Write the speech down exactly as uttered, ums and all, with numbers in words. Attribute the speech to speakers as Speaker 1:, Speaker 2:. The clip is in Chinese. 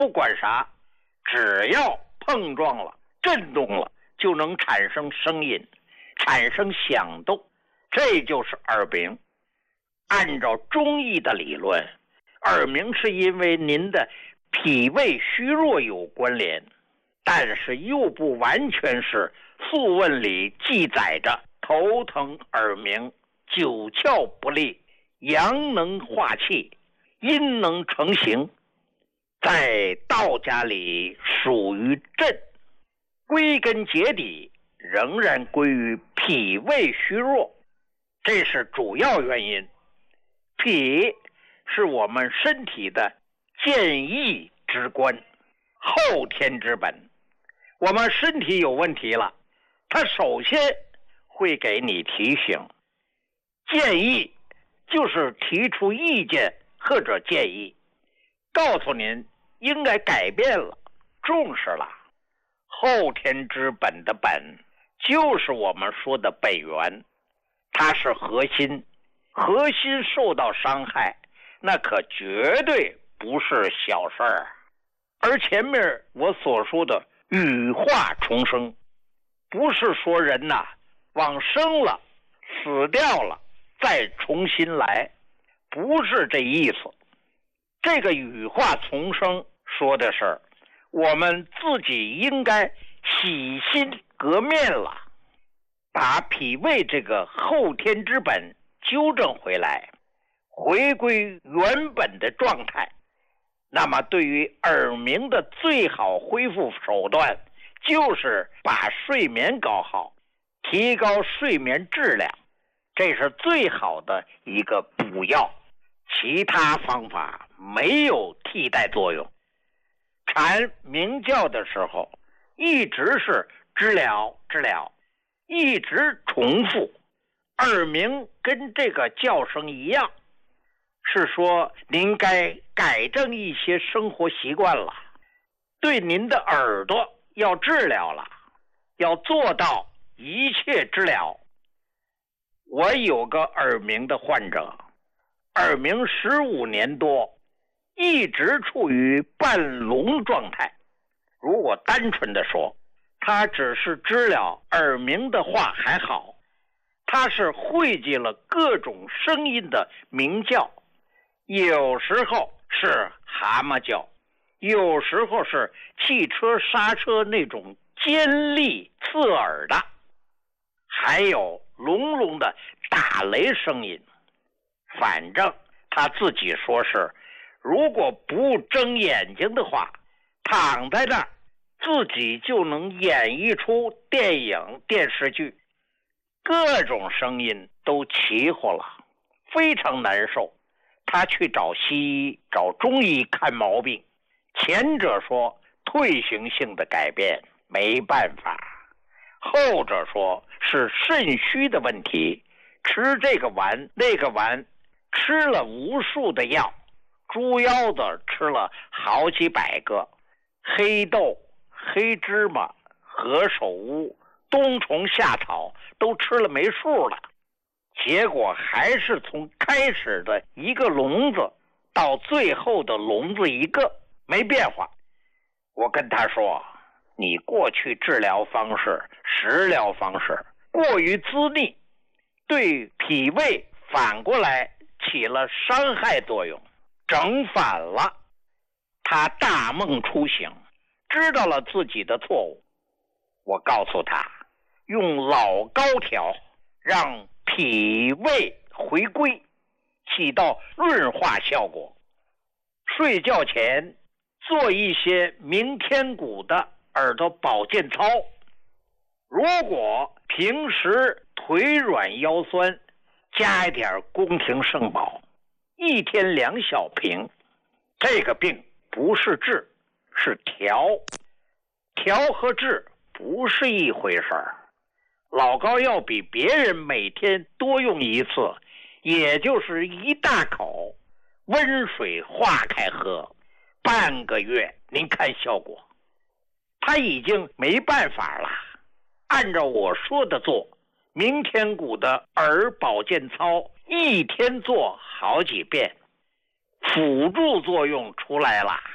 Speaker 1: 不管啥，只要碰撞了、震动了，就能产生声音，产生响动，这就是耳鸣。按照中医的理论，耳鸣是因为您的脾胃虚弱有关联，但是又不完全是。素问里记载着头疼耳鸣，九窍不利，阳能化气，阴能成形，在道家里属于震，归根结底仍然归于脾胃虚弱，这是主要原因。脾是我们身体的健益之官，后天之本。我们身体有问题了，他首先会给你提醒，建议就是提出意见或者建议，告诉您应该改变了，重视了。后天之本的本就是我们说的本源，它是核心，核心受到伤害，那可绝对不是小事儿。而前面我所说的羽化重生，不是说人呐、啊、往生了死掉了再重新来，不是这意思。这个羽化重生说的是我们自己应该洗心革面了，把脾胃这个后天之本纠正回来，回归原本的状态。那么对于耳鸣的最好恢复手段就是把睡眠搞好，提高睡眠质量，这是最好的一个补药，其他方法没有替代作用。禅鸣叫的时候一直是治疗治疗，一直重复。耳鸣跟这个叫声一样，是说您该改正一些生活习惯了，对您的耳朵要治疗了，要做到一切治疗。我有个耳鸣的患者，耳鸣十五年多，一直处于半聋状态。如果单纯的说，他只是治疗耳鸣的话还好，他是汇集了各种声音的鸣叫，有时候是蛤蟆叫，有时候是汽车刹车那种尖利刺耳的，还有隆隆的打雷声音。反正他自己说是，如果不睁眼睛的话，躺在那儿自己就能演绎出电影电视剧，各种声音都齐活了，非常难受。他去找西医找中医看毛病，前者说退行性的改变没办法，后者说是肾虚的问题，吃这个丸那个丸，吃了无数的药，猪腰子吃了好几百个，黑豆黑芝麻何首乌冬虫夏草都吃了没数了，结果还是从开始的一个聋子到最后的聋子一个，没变化。我跟他说，你过去治疗方式食疗方式过于滋腻，对脾胃反过来起了伤害作用，整反了。他大梦初醒，知道了自己的错误。我告诉他，用老高条让脾胃回归，起到润化效果。睡觉前做一些鸣天鼓的耳朵保健操，如果平时腿软腰酸，加一点宫廷圣宝，一天两小瓶。这个病不是治，是调，调和治不是一回事儿。老高要比别人每天多用一次，也就是一大口温水化开喝，半个月您看效果。他已经没办法了，按照我说的做，鸣天鼓的耳保健操一天做好几遍，辅助作用出来了。